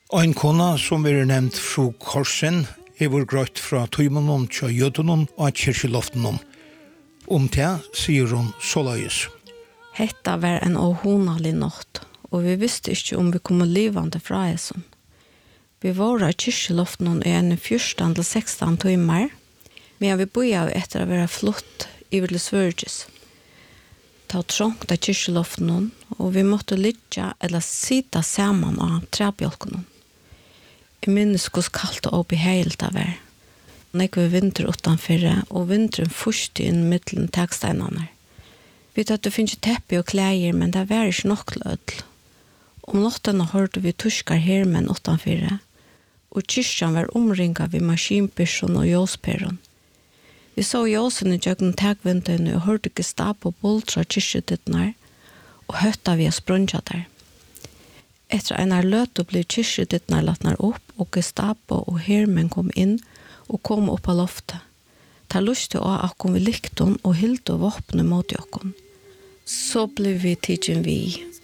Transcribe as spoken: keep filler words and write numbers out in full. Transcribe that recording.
En kona som er nevnt fra Korsen er vår grøtt fra Tøymanon til Jødunon og Kirkeloftenon. Om det sier hun såleis. Hetta var en åhonalig natt, og vi visste ikke om vi kom livande fra Eson. Vi var av Kirkeloftenon i en fjorton til sexton timmar, men vi bor av etter å være flott i Ville Svørges. Ta trångt av Kirkeloftenon, og vi måtte ligge eller sitta sammen av trebjølkonon. Jeg minnes hvordan kaldt og behagelig det var. Når vi vinter utenfor, og vinteren først inn mittelen taksteinene. Vi tatt det finnes teppe og klær, men det var ikke nok lødel. Om nattene hørte vi tuskar hermen utenfor, og kyrkjan var omringet ved maskinpyrson og jåsperon. Vi så jåsen i jøkken takvinterne og hørte Gestapo boltra kyrkjetittene, og høtta vi å sprunja der. Etter en er løt og ble kyrkjetittene latnar opp, og Gestapo og hermen kom inn og kom opp av loftet. Ta lyst til å akkom vi likton og hilde våpne mot jokken. Så ble vi tidsen vi.